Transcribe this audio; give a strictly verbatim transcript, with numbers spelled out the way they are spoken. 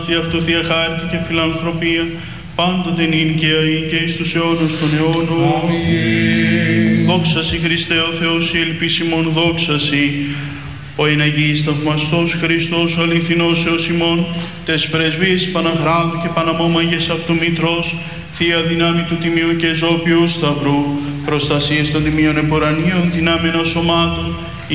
και αυτού Θεία χάρτη και φιλανθρωπία, πάντοτε νυν και αεί και εις τους αιώνους των αιώνων. Αμήν. Δόξα Σοι Χριστέ ο Θεός, η ελπίσιμον, δόξα Σοι, ο εν Αγίης θαυμαστός Χριστός, ο αληθινός Θεός ημών, τες πρεσβείες Παναχράτου και Παναμόμαγες αυτού Μητρός, Θεία δυνάμει του Τιμίου και Ζώπιου Σταυρού, προστασίες των Τιμίων Επορανίων, δυνάμενα σωμάτων,